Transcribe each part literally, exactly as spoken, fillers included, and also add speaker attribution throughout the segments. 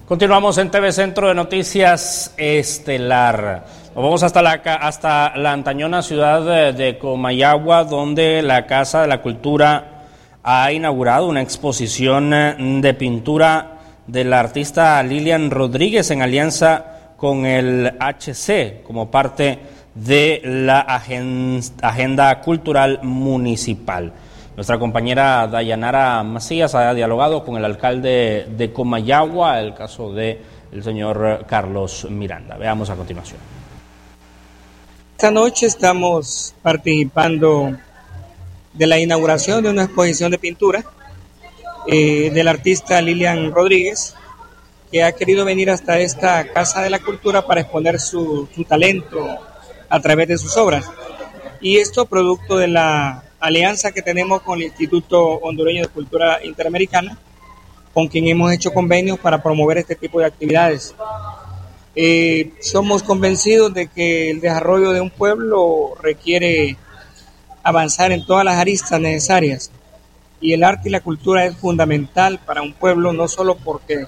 Speaker 1: Continuamos en T V Centro de Noticias Estelar. Nos vamos hasta la, hasta la antañona ciudad de, de Comayagua, donde la Casa de la Cultura ha inaugurado una exposición de pintura de la artista Lilian Rodríguez en alianza con el H C como parte de la agenda cultural municipal. Nuestra compañera Dayanara Macías ha dialogado con el alcalde de Comayagua, el caso del señor Carlos Miranda. Veamos a continuación.
Speaker 2: Esta noche estamos participando de la inauguración de una exposición de pintura eh, del artista Lilian Rodríguez, que ha querido venir hasta esta Casa de la Cultura para exponer su, su talento a través de sus obras. Y esto producto de la alianza que tenemos con el Instituto Hondureño de Cultura Interamericana, con quien hemos hecho convenios para promover este tipo de actividades. Eh, somos convencidos de que el desarrollo de un pueblo requiere avanzar en todas las aristas necesarias, y el arte y la cultura es fundamental para un pueblo, no solo porque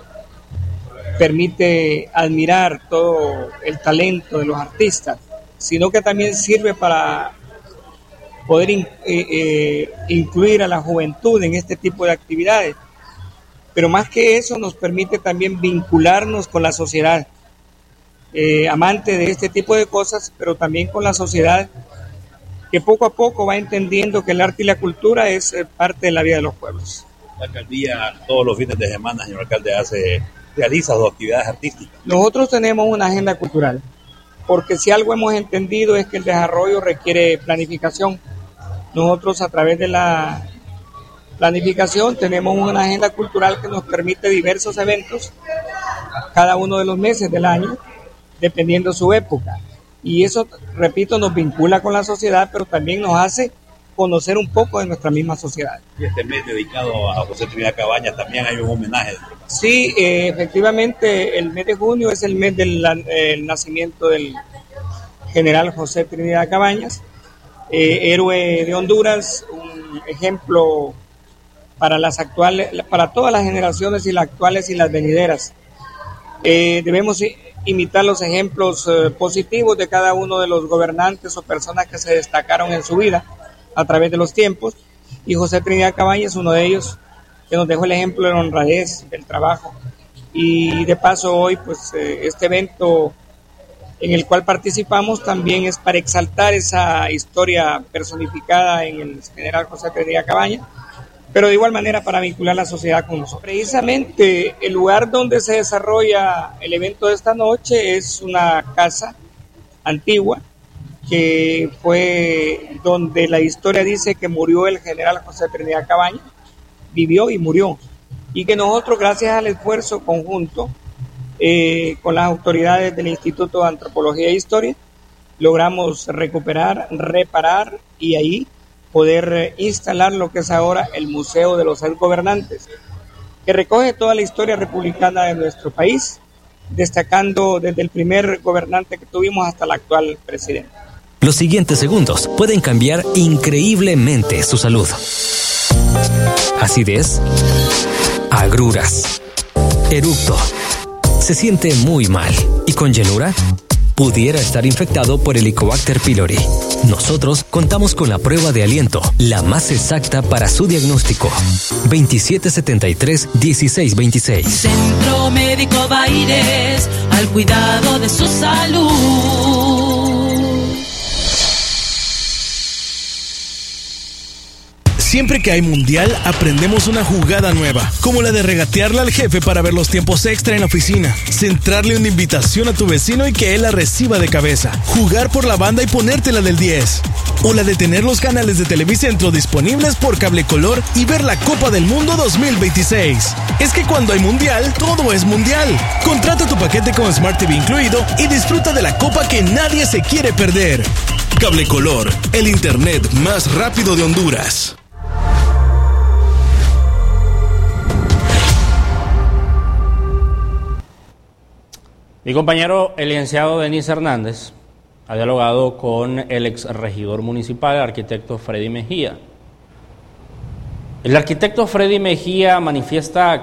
Speaker 2: permite admirar todo el talento de los artistas, sino que también sirve para poder in, eh, eh, incluir a la juventud en este tipo de actividades. Pero más que eso, nos permite también vincularnos con la sociedad, eh, amante de este tipo de cosas, pero también con la sociedad que poco a poco va entendiendo que el arte y la cultura es eh, parte de la vida de los pueblos.
Speaker 3: La alcaldía todos los fines de semana, señor alcalde, hace, realiza sus actividades artísticas.
Speaker 2: Nosotros tenemos una agenda cultural, porque si algo hemos entendido es que el desarrollo requiere planificación. Nosotros, a través de la planificación, tenemos una agenda cultural que nos permite diversos eventos cada uno de los meses del año, dependiendo su época. Y eso, repito, nos vincula con la sociedad, pero también nos hace conocer un poco de nuestra misma sociedad.
Speaker 3: Y este mes dedicado a José Trinidad Cabañas también hay un homenaje.
Speaker 2: Sí, eh, efectivamente, el mes de junio es el mes del el nacimiento del general José Trinidad Cabañas, eh, héroe de Honduras, un ejemplo para las actuales, para todas las generaciones y las actuales y las venideras. Eh, debemos imitar los ejemplos eh, positivos de cada uno de los gobernantes o personas que se destacaron en su vida a través de los tiempos, y José Trinidad Cabañas es uno de ellos, que nos dejó el ejemplo de la honradez, del trabajo. Y de paso hoy, pues eh, este evento en el cual participamos también es para exaltar esa historia personificada en el general José Trinidad Cabañas, pero de igual manera para vincular la sociedad con nosotros. Precisamente el lugar donde se desarrolla el evento de esta noche es una casa antigua, que fue donde la historia dice que murió el general José Trinidad Cabañas, vivió y murió, y que nosotros, gracias al esfuerzo conjunto eh, con las autoridades del Instituto de Antropología e Historia, logramos recuperar, reparar y ahí poder instalar lo que es ahora el Museo de los Exgobernantes, que recoge toda la historia republicana de nuestro país, destacando desde el primer gobernante que tuvimos hasta el actual presidente.
Speaker 4: Los siguientes segundos pueden cambiar increíblemente su salud. Acidez, agruras, eructo, se siente muy mal y con llenura pudiera estar infectado por Helicobacter pylori. Nosotros contamos con la prueba de aliento, la más exacta para su diagnóstico. veintisiete setenta y tres, dieciséis veintiséis.
Speaker 5: Centro Médico Baires, al cuidado de su salud.
Speaker 6: Siempre que hay mundial, aprendemos una jugada nueva, como la de regatearle al jefe para ver los tiempos extra en la oficina, centrarle una invitación a tu vecino y que él la reciba de cabeza, jugar por la banda y ponértela del diez, o la de tener los canales de Televicentro disponibles por cable color y ver la Copa del Mundo dos mil veintiséis. Es que cuando hay mundial, todo es mundial. Contrata tu paquete con Smart T V incluido y disfruta de la Copa que nadie se quiere perder. Cable Color, el internet más rápido de Honduras.
Speaker 1: Mi compañero, el licenciado Denis Hernández, ha dialogado con el ex regidor municipal, el arquitecto Freddy Mejía. El arquitecto Freddy Mejía manifiesta